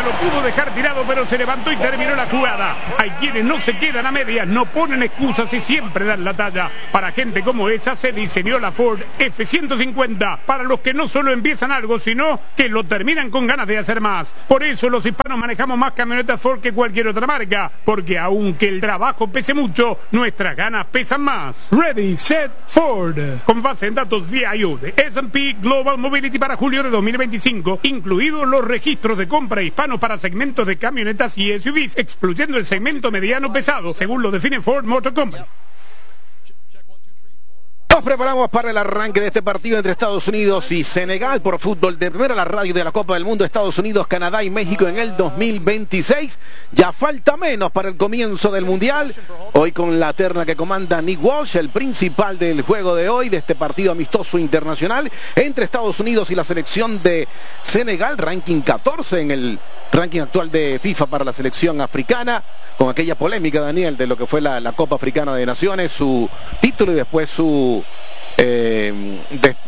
lo pudo dejar tirado, pero se levantó y terminó la jugada. Hay quienes no se quedan a medias, no ponen excusas y siempre dan la talla. Para gente como esa se diseñó la Ford F-150, para los que no solo empiezan algo, sino que lo terminan con ganas de hacer más. Por eso los hispanos manejamos más camionetas Ford que cualquier otra marca, porque aunque el trabajo pese mucho, nuestras ganas pesan más. Ready, Set, Ford. Con base en datos VIO de S&P Global Mobility para julio de 2025, incluidos los registros de compra hispanos para segmentos de camionetas y SUVs, excluyendo el segmento mediano pesado, según lo define Ford Motor Company. Nos preparamos para el arranque de este partido entre Estados Unidos y Senegal por fútbol de primera, la radio de la Copa del Mundo, Estados Unidos, Canadá y México en el 2026. Ya falta menos para el comienzo del Mundial. Hoy con la terna que comanda Nick Walsh, el principal del juego de hoy, de este partido amistoso internacional entre Estados Unidos y la selección de Senegal, ranking 14 en el ranking actual de FIFA para la selección africana, con aquella polémica, Daniel, de lo que fue la Copa Africana de Naciones, su título y después su el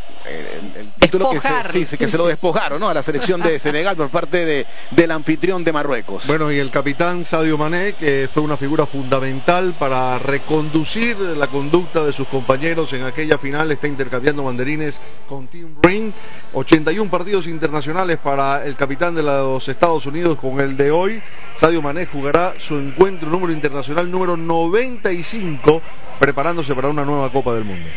título que se lo despojaron, ¿no?, a la selección de Senegal por parte del anfitrión de Marruecos. Bueno, y el capitán Sadio Mané, que fue una figura fundamental para reconducir la conducta de sus compañeros en aquella final, está intercambiando banderines con Tim Ring. 81 partidos internacionales para el capitán de los Estados Unidos. Con el de hoy, Sadio Mané jugará su encuentro número internacional número 95, preparándose para una nueva Copa del Mundo.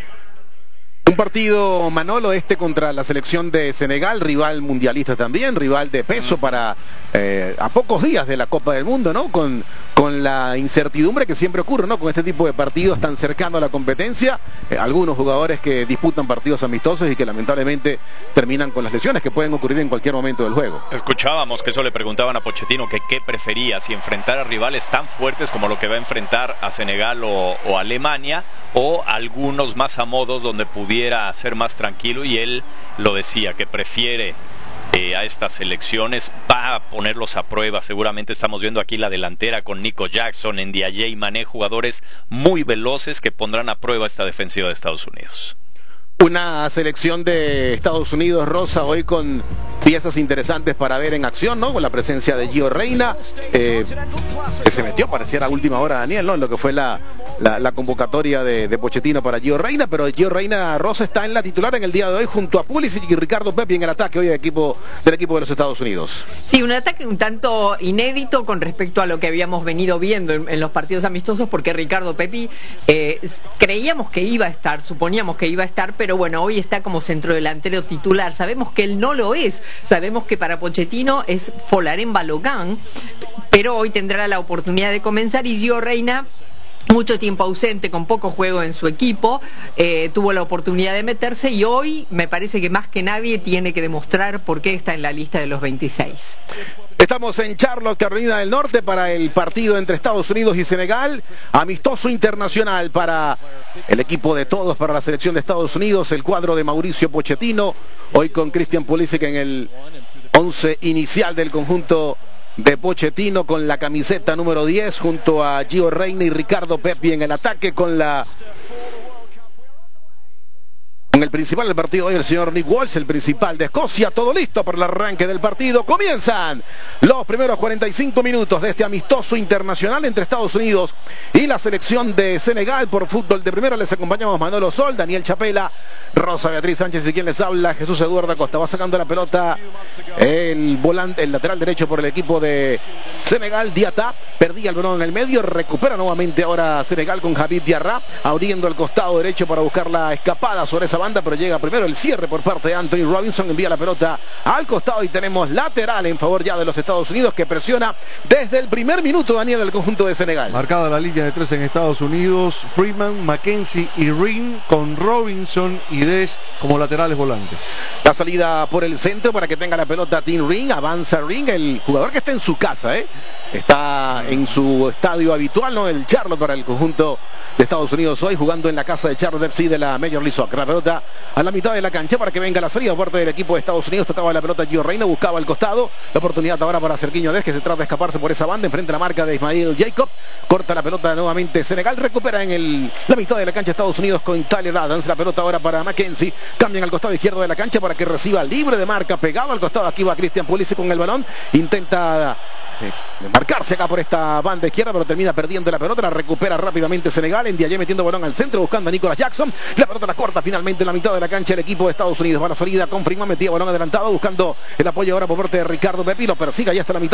Un partido, Manolo, contra la selección de Senegal, rival mundialista también, rival de peso para a pocos días de la Copa del Mundo, ¿no? Con la incertidumbre que siempre ocurre, ¿no?, con este tipo de partidos tan cercanos a la competencia. Algunos jugadores que disputan partidos amistosos y que lamentablemente terminan con las lesiones que pueden ocurrir en cualquier momento del juego. Escuchábamos que eso le preguntaban a Pochettino, que qué prefería, si enfrentar a rivales tan fuertes como lo que va a enfrentar a Senegal o Alemania, o algunos más a modos donde pudiera ser más tranquilo, y él lo decía, que prefiere a estas elecciones, va a ponerlos a prueba. Seguramente estamos viendo aquí la delantera con Nico Jackson, Ndiaye y Mané, jugadores muy veloces que pondrán a prueba esta defensiva de Estados Unidos. Una selección de Estados Unidos, Rosa, hoy con piezas interesantes para ver en acción, ¿no? Con la presencia de Gio Reyna, que se metió, parecía a última hora, Daniel, ¿no?, en lo que fue la convocatoria de Pochettino para Gio Reyna, pero Gio Reyna, Rosa, está en la titular en el día de hoy junto a Pulisic y Ricardo Pepi en el ataque hoy del equipo de los Estados Unidos. Sí, un ataque un tanto inédito con respecto a lo que habíamos venido viendo en los partidos amistosos, porque Ricardo Pepi creíamos que iba a estar, suponíamos que iba a estar, pero bueno, hoy está como centrodelantero titular. Sabemos que él no lo es, sabemos que para Pochettino es Folarin Balogun, pero hoy tendrá la oportunidad de comenzar, y Gio Reyna, mucho tiempo ausente, con poco juego en su equipo, tuvo la oportunidad de meterse, y hoy me parece que más que nadie tiene que demostrar por qué está en la lista de los 26. Estamos en Charlotte, Carolina del Norte, para el partido entre Estados Unidos y Senegal, amistoso internacional para el equipo de todos, para la selección de Estados Unidos, el cuadro de Mauricio Pochettino, hoy con Christian Pulisic en el 11 inicial del conjunto de Pochettino, con la camiseta número 10, junto a Gio Reyna y Ricardo Pepi en el ataque, con el principal del partido hoy, el señor Nick Walsh, el principal de Escocia. Todo listo para el arranque del partido. Comienzan los primeros 45 minutos de este amistoso internacional entre Estados Unidos y la selección de Senegal por fútbol de primera. Les acompañamos Manolo Sol, Daniel Chapela, Rosa Beatriz Sánchez y quien les habla, Jesús Eduardo Acosta. Va sacando la pelota el lateral derecho por el equipo de Senegal, Diatta. Perdía el balón en el medio, recupera nuevamente ahora Senegal con Habib Diarra, abriendo el costado derecho para buscar la escapada sobre esa banda, pero llega primero el cierre por parte de Anthony Robinson, envía la pelota al costado y tenemos lateral en favor ya de los Estados Unidos, que presiona desde el primer minuto, Daniel, el conjunto de Senegal. Marcada la línea de 3 en Estados Unidos, Freeman, Mackenzie y Ring, con Robinson y Des como laterales volantes. La salida por el centro para que tenga la pelota Tim Ring, avanza Ring, el jugador que está en su casa, está en su estadio habitual, ¿no?, el Charlotte, para el conjunto de Estados Unidos hoy, jugando en la casa de Charlotte FC de la Major League Soccer. La pelota ya a la mitad de la cancha para que venga la salida por parte del equipo de Estados Unidos. Tocaba la pelota Gio Reyna, buscaba el costado. La oportunidad ahora para Cerquiño Dez, que se trata de escaparse por esa banda. Enfrente a la marca de Ismael Jacobs. Corta la pelota nuevamente Senegal. Recupera en la mitad de la cancha Estados Unidos con Tyler Adams. La pelota ahora para Mackenzie. Cambian al costado izquierdo de la cancha para que reciba libre de marca. Pegado al costado. Aquí va Christian Pulisic con el balón. Intenta marcarse acá por esta banda izquierda, pero termina perdiendo la pelota. La recupera rápidamente Senegal. En Ndiaye metiendo balón al centro, buscando a Nicolas Jackson. La pelota la corta finalmente en la mitad de la cancha el equipo de Estados Unidos. Va a la salida con Freeman, metía balón adelantado, buscando el apoyo ahora por parte de Ricardo Pepi. Lo persigue, ya está la mitad.